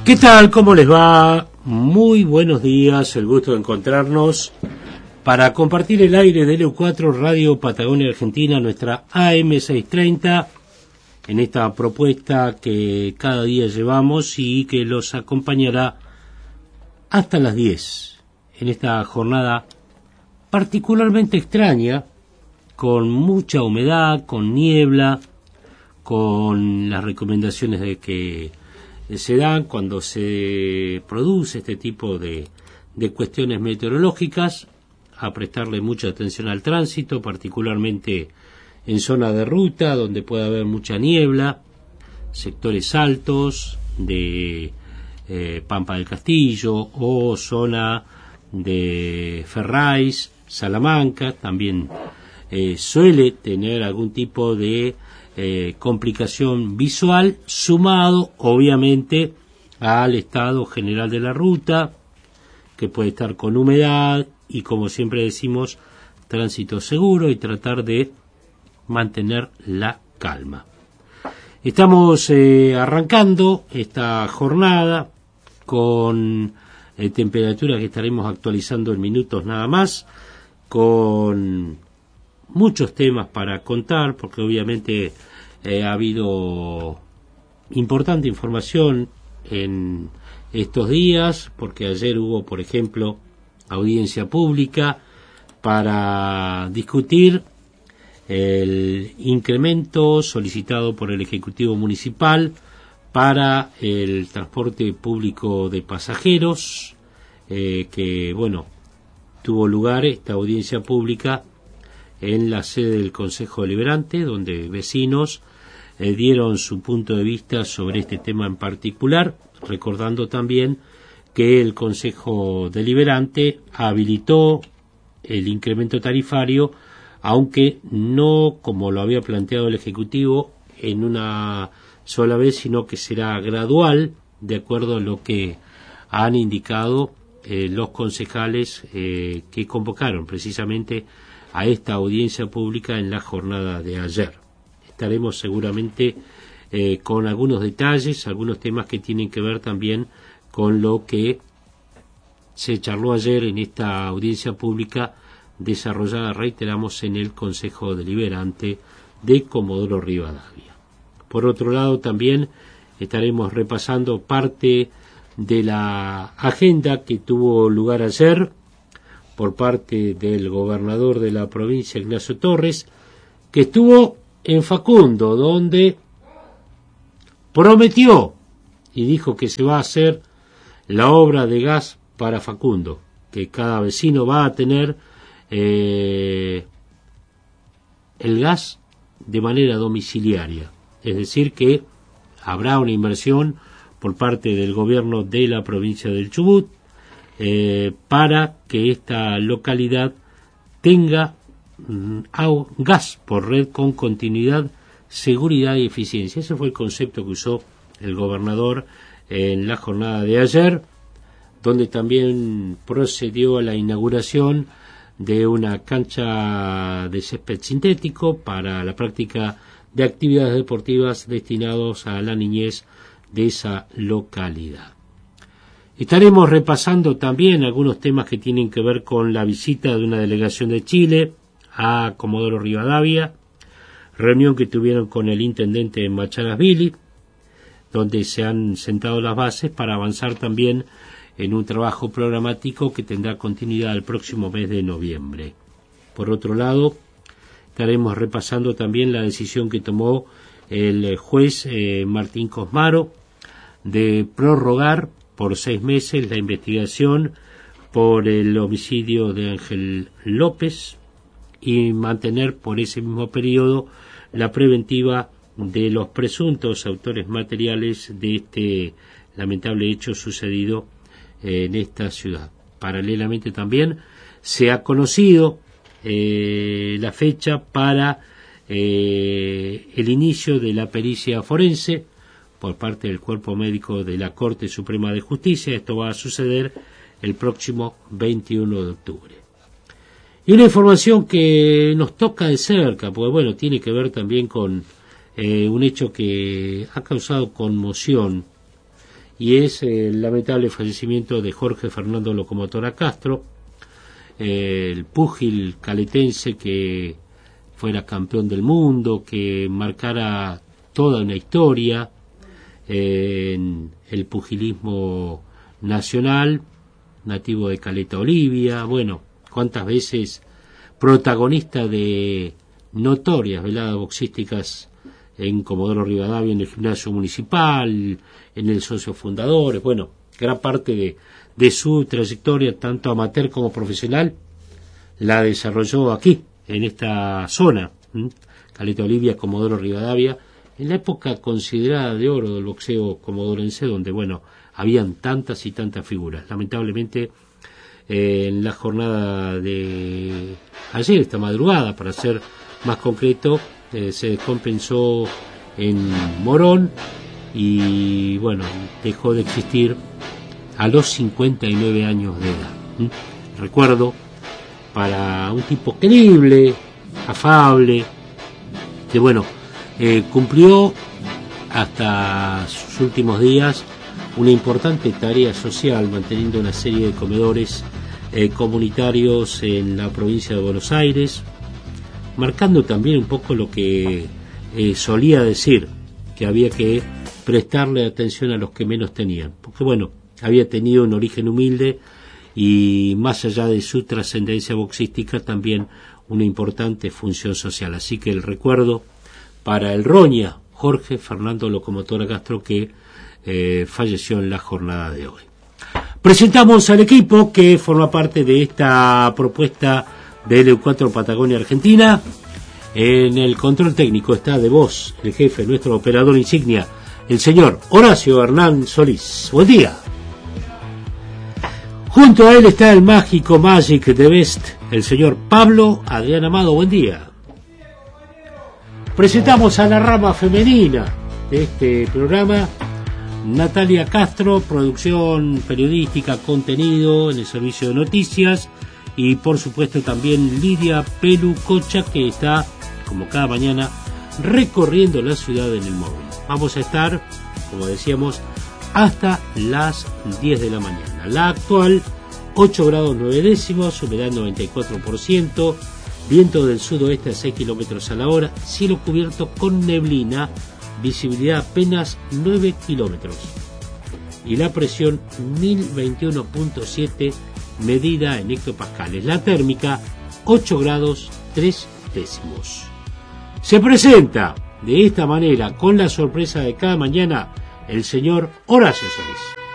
¿Qué tal? ¿Cómo les va? Muy buenos días, el gusto de encontrarnos para compartir el aire de LU4 Radio Patagonia Argentina, nuestra AM630, en esta propuesta que cada día llevamos y que los acompañará hasta las 10, en esta jornada particularmente extraña, con mucha humedad, con niebla, con las recomendaciones de que se dan cuando se produce este tipo de cuestiones meteorológicas, a prestarle mucha atención al tránsito, particularmente en zona de ruta donde puede haber mucha niebla, sectores altos de Pampa del Castillo o zona de Ferrays, Salamanca, también suele tener algún tipo de complicación visual, sumado obviamente al estado general de la ruta, que puede estar con humedad y, como siempre decimos, tránsito seguro, y tratar de mantener la calma. Estamos arrancando esta jornada con temperaturas que estaremos actualizando en minutos nada más, con muchos temas para contar, porque obviamente ha habido importante información en estos días, porque ayer hubo, por ejemplo, audiencia pública para discutir el incremento solicitado por el Ejecutivo Municipal para el transporte público de pasajeros, que, bueno, tuvo lugar esta audiencia pública en la sede del Consejo Deliberante, donde vecinos dieron su punto de vista sobre este tema en particular, recordando también que el Consejo Deliberante habilitó el incremento tarifario, aunque no como lo había planteado el Ejecutivo en una sola vez, sino que será gradual, de acuerdo a lo que han indicado los concejales que convocaron precisamente a esta audiencia pública en la jornada de ayer. Estaremos seguramente con algunos detalles, algunos temas que tienen que ver también con lo que se charló ayer en esta audiencia pública desarrollada, reiteramos, en el Consejo Deliberante de Comodoro Rivadavia. Por otro lado, también estaremos repasando parte de la agenda que tuvo lugar ayer por parte del gobernador de la provincia, Ignacio Torres, que estuvo en Facundo, donde prometió y dijo que se va a hacer la obra de gas para Facundo, que cada vecino va a tener el gas de manera domiciliaria, es decir, que habrá una inversión por parte del gobierno de la provincia del Chubut para que esta localidad tenga gas por red con continuidad, seguridad y eficiencia. Ese fue el concepto que usó el gobernador en la jornada de ayer, donde también procedió a la inauguración de una cancha de césped sintético para la práctica de actividades deportivas destinados a la niñez de esa localidad. Estaremos repasando también algunos temas que tienen que ver con la visita de una delegación de Chile a Comodoro Rivadavia, reunión que tuvieron con el intendente Machanas Billy, donde se han sentado las bases para avanzar también en un trabajo programático que tendrá continuidad el próximo mes de noviembre. Por otro lado, estaremos repasando también la decisión que tomó el juez Martín Cosmaro de prorrogar por 6 meses la investigación por el homicidio de Ángel López y mantener por ese mismo periodo la preventiva de los presuntos autores materiales de este lamentable hecho sucedido en esta ciudad. Paralelamente también se ha conocido la fecha para el inicio de la pericia forense por parte del cuerpo médico de la Corte Suprema de Justicia. Esto va a suceder el próximo 21 de octubre. Y una información que nos toca de cerca, porque bueno, tiene que ver también con un hecho que ha causado conmoción y es el lamentable fallecimiento de Jorge Fernando Locomotora Castro, el púgil caletense que fuera campeón del mundo, que marcara toda una historia en el pugilismo nacional, nativo de Caleta Olivia, bueno, cuántas veces protagonista de notorias veladas boxísticas en Comodoro Rivadavia, en el gimnasio municipal, en el socio fundadores, bueno, gran parte de su trayectoria, tanto amateur como profesional, la desarrolló aquí, en esta zona, Caleta Olivia, Comodoro Rivadavia, en la época considerada de oro del boxeo comodorense, donde, bueno, habían tantas y tantas figuras. Lamentablemente, en la jornada de ayer, esta madrugada, para ser más concreto, se descompensó en Morón y, bueno, dejó de existir a los 59 años de edad. Recuerdo para un tipo querible, afable, que, bueno, cumplió hasta sus últimos días una importante tarea social, manteniendo una serie de comedores comunitarios en la provincia de Buenos Aires, marcando también un poco lo que solía decir, que había que prestarle atención a los que menos tenían, porque, bueno, había tenido un origen humilde y, más allá de su trascendencia boxística, también una importante función social. Así que el recuerdo para el Roña, Jorge Fernando Locomotora Castro, que falleció en la jornada de hoy. Presentamos al equipo que forma parte de esta propuesta de LU4 Patagonia Argentina. En el control técnico está de voz el jefe, nuestro operador insignia, el señor Horacio Hernán Solís. Buen día. Junto a él está el mágico Magic de Best, el señor Pablo Adrián Amado. Buen día. Presentamos a la rama femenina de este programa, Natalia Castro, producción periodística, contenido en el servicio de noticias, y por supuesto también Lidia Pelucocha, que está, como cada mañana, recorriendo la ciudad en el móvil. Vamos a estar, como decíamos, hasta las 10 de la mañana. La actual, 8 grados 9 décimos, humedad 94%, viento del sudoeste a 6 kilómetros a la hora, cielo cubierto con neblina, visibilidad apenas 9 kilómetros. Y la presión 1021.7, medida en hectopascales. La térmica 8 grados 3 décimos. Se presenta de esta manera, con la sorpresa de cada mañana, el señor Horacio Solís.